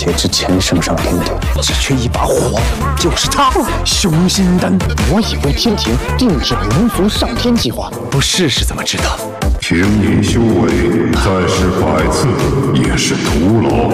劫之前升上天庭， 只缺一把火，就是他。 雄心丹， 我以为天庭定是龙族上天计划， 不试试怎么知道？ 平隐修为，再试100次也是徒劳。